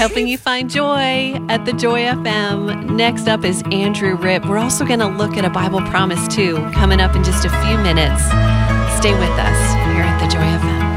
Helping you find joy at the Joy FM. Next up is Andrew Ripp. We're also going to look at a Bible promise too, coming up in just a few minutes. Stay with us here at the Joy FM.